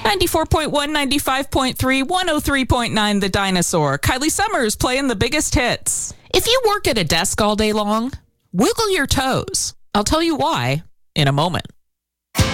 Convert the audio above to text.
94.1, 95.3, 103.9 The Dinosaur. Kylie Summers playing the biggest hits. If you work at a desk all day long, wiggle your toes. I'll tell you why in a moment.